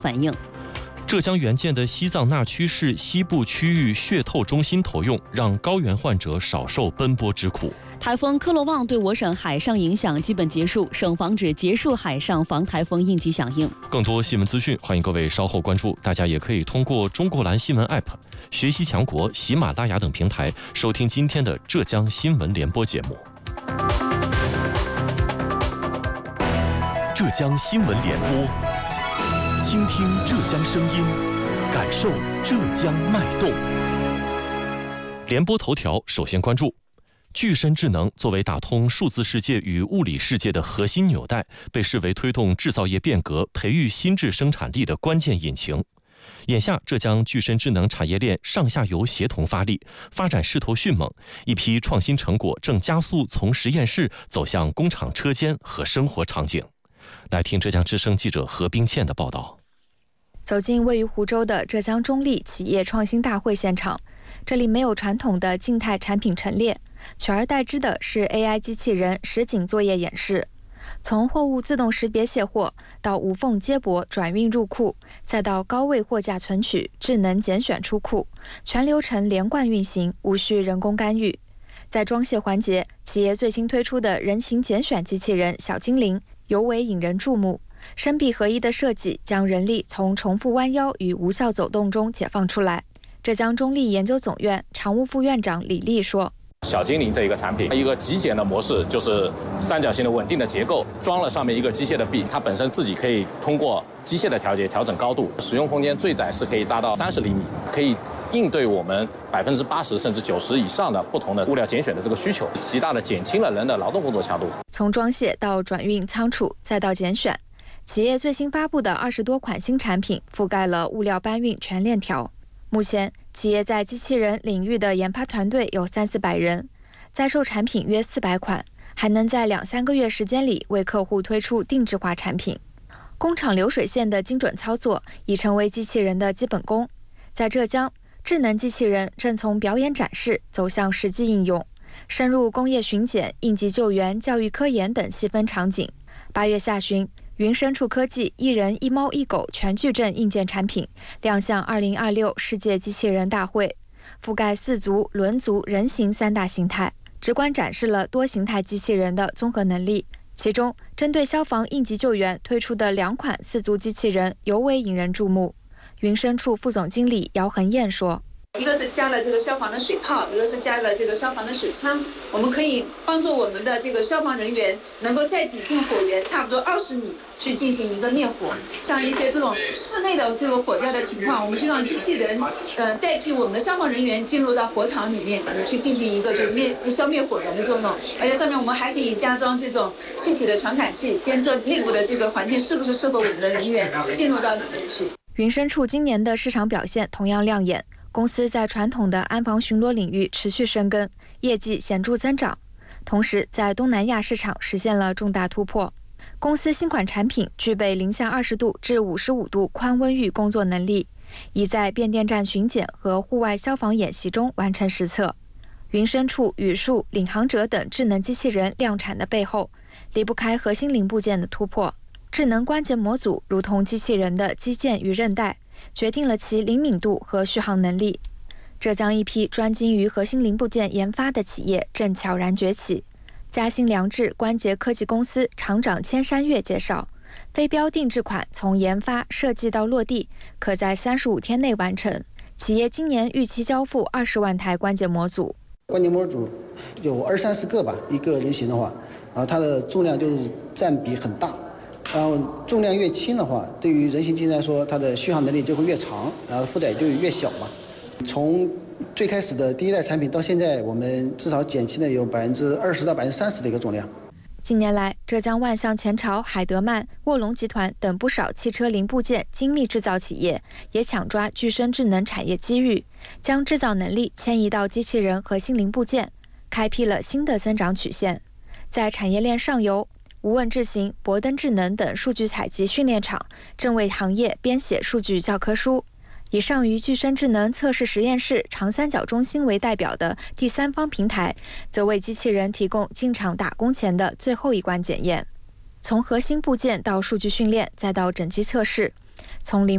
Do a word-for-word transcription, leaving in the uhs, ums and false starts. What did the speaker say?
反映。 浙江援建的西藏那曲市西部区域血透中心投用，让高原患者少受奔波之苦。 台风科罗旺对我省海上影响基本结束，省防指结束海上防台风应急响应。 更多新闻资讯，欢迎各位稍后关注。大家也可以通过中国蓝新闻 App、学习强国、喜马拉雅等平台收听今天的浙江新闻联播节目。浙江新闻联播，倾听浙江声音，感受浙江脉动。联播头条，首先关注。具身智能作为打通数字世界与物理世界的核心纽带，被视为推动制造业变革、培育新质生产力的关键引擎。眼下，浙江具身智能产业链上下游协同发力，发展势头迅猛，一批创新成果正加速从实验室走向工厂车间和生活场景。来听浙江之声记者何冰倩的报道。 走进位于湖州的浙江中立企业创新大会现场，这里没有传统的静态产品陈列，取而代之的是 A I 机器人实景作业演示。从货物自动识别卸货到无缝接驳转运入库，再到高位货架存取、智能拣选出库，全流程连贯运行，无需人工干预。在装卸环节，企业最新推出的人形拣选机器人小精灵尤为引人注目。身臂合一的设计将人力从重复弯腰与无效走动中解放出来。浙江中立研究总院常务副院长李丽说， 小精灵这一个产品，一个极简的模式，就是三角形的稳定的结构，装了上面一个机械的臂，它本身自己可以通过机械的调节调整高度，使用空间最窄是可以达到三十厘米，可以应对我们百分之八十甚至九十以上的不同的物料拣选的这个需求，极大的减轻了人的劳动工作强度。 从装卸到转运仓储再到拣选，企业最新发布的二十多款新产品覆盖了物料搬运全链条。目前，企业在机器人领域的研发团队有三四百人，在售产品约四百款，还能在两三个月时间里为客户推出定制化产品。工厂流水线的精准操作已成为机器人的基本功。在浙江，智能机器人正从表演展示走向实际应用，深入工业巡检、应急救援、教育科研等细分场景。八月下旬，云深处科技一人一猫一狗全矩阵硬件产品亮相二零二六世界机器人大会，覆盖四足、轮足、人形三大形态，直观展示了多形态机器人的综合能力。其中，针对消防应急救援推出的两款四足机器人尤为引人注目。云深处副总经理姚恒燕说， 一个是加了这个消防的水炮，一个是加了这个消防的水枪，我们可以帮助我们的这个消防人员能够在抵近火源差不多二十米去进行一个灭火。像一些这种室内的这个火灾的情况，我们就让机器人呃代替我们的消防人员进入到火场里面去进行一个就是灭消灭火源的作用。而且上面我们还可以加装这种气体的传感器，监测内部的这个环境是不是适合我们的人员进入到里面去。 云深处今年的市场表现同样亮眼。公司在传统的安防巡逻领域持续深耕，业绩显著增长，同时在东南亚市场实现了重大突破。公司新款产品具备零下二十度至五十五度宽温域工作能力，已在变电站巡检和户外消防演习中完成实测。云深处、宇树、领航者等智能机器人量产的背后，离不开核心零部件的突破。智能关节模组如同机器人的肌腱与韧带，决定了其灵敏度和续航能力。浙江一批专精于核心零部件研发的企业正悄然崛起。嘉兴良智关节科技公司厂长千山月介绍，非标定制款从研发设计到落地，可在三十五天内完成。企业今年预期交付二十万台关节模组。 关节模组有二三十个吧，一个人形的话，然后它的重量就是占比很大。然后重量越轻的话，对于人形机器人来说，它的续航能力就会越长，然后负载就越小嘛。从最开始的第一代产品到现在，我们至少减轻了有百分之二十到百分之三十的一个重量。 近年来，浙江万象前朝、海德曼、卧龙集团等不少汽车零部件精密制造企业也抢抓具身智能产业机遇，将制造能力迁移到机器人核心零部件，开辟了新的增长曲线。在产业链上游，无问智行、博登智能等数据采集训练场正为行业编写数据教科书。以上于具身智能测试实验室长三角中心为代表的第三方平台，则为机器人提供进场打工前的最后一关检验。从核心部件到数据训练，再到整机测试，从零